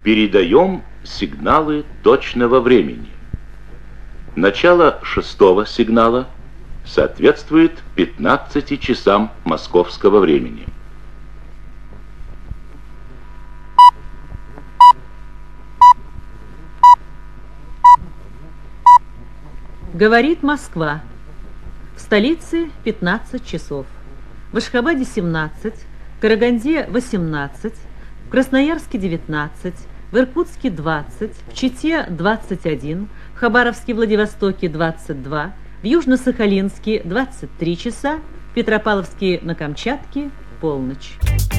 Передаем сигналы точного времени. Начало 6-го сигнала соответствует 15 часам московского времени. Говорит Москва. В столице 15 часов. В Ашхабаде 17, в Караганде 18, в Красноярске 19, в Иркутске 20, в Чите 21, в Хабаровске, Владивостоке 22, в Южно-Сахалинске 23 часа, в Петропавловске на Камчатке полночь.